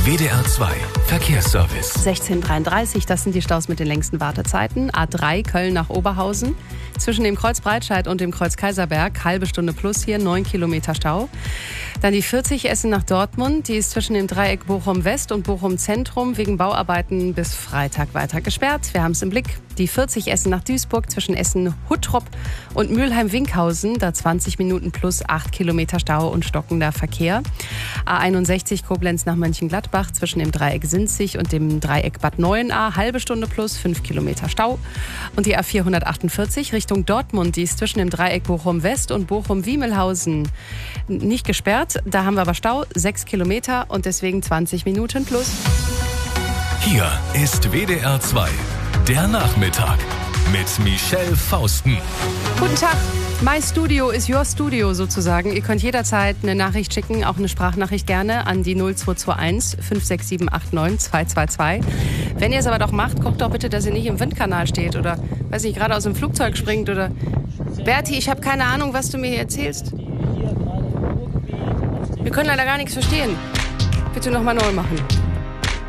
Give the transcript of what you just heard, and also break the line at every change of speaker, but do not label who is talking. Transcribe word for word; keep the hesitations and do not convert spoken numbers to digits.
W D R zwei Verkehrsservice.
sechzehn Uhr dreiunddreißig, das sind die Staus mit den längsten Wartezeiten. A drei Köln nach Oberhausen. Zwischen dem Kreuz Breitscheid und dem Kreuz Kaiserberg, halbe Stunde plus hier, neun Kilometer Stau. Dann die vierzig Essen nach Dortmund, die ist zwischen dem Dreieck Bochum West und Bochum Zentrum wegen Bauarbeiten bis Freitag weiter gesperrt. Wir haben es im Blick. Die vierzig Essen nach Duisburg zwischen Essen-Huttrop und Mülheim-Winkhausen, da zwanzig Minuten plus acht Kilometer Stau und stockender Verkehr. A einundsechzig Koblenz nach Mönchengladbach zwischen dem Dreieck Sinzig und dem Dreieck Bad Neuenahr, halbe Stunde plus fünf Kilometer Stau. Und die A vierhundertachtundvierzig Richtung Dortmund, die ist zwischen dem Dreieck Bochum West und Bochum-Wiemelhausen nicht gesperrt. Da haben wir aber Stau, sechs Kilometer und deswegen zwanzig Minuten plus.
Hier ist W D R zwei, der Nachmittag mit Michelle Fausten.
Guten Tag. My Studio is your Studio sozusagen. Ihr könnt jederzeit eine Nachricht schicken, auch eine Sprachnachricht gerne an die null zwei zwei eins fünf sechs sieben acht neun zwei zwei zwei. Wenn ihr es aber doch macht, guckt doch bitte, dass ihr nicht im Windkanal steht oder, weiß nicht, gerade aus dem Flugzeug springt oder... Berti, ich habe keine Ahnung, was du mir hier erzählst. Wir können leider gar nichts verstehen. Bitte nochmal neu machen.